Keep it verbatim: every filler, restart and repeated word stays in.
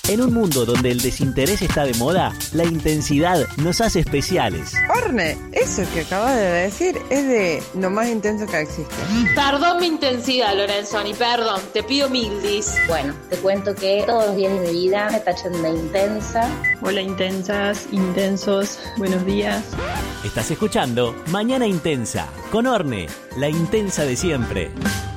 En un mundo donde el desinterés está de moda, la intensidad nos hace especiales. Orne, eso que acabas de decir es de lo más intenso que existe. Perdón mi intensidad, Lorenzoni, perdón, te pido mil dis. Bueno, te cuento que todos los días de mi vida me tachan de intensa. Hola intensas, intensos, buenos días. Estás escuchando Mañana Intensa, con Orne, la intensa de siempre.